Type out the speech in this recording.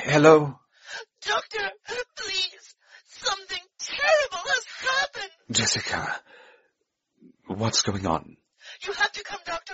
Hello? Doctor, please. Something terrible has happened. Jessica, what's going on? You have to come, Doctor.